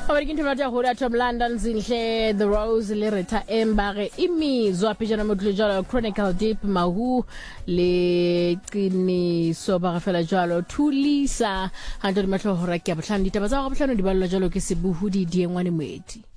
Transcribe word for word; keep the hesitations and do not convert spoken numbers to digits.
Abari kintu mata hola from London zinhle The Rose le Rita Embare imizwa pejana modlo jalo Chronicle Deep Mahu le kini soba fela jalo Tulisa hando matlo hora ke botlhano ditaba tsa go botlhano di balwa jalo ke sebuhudi di engwane moeti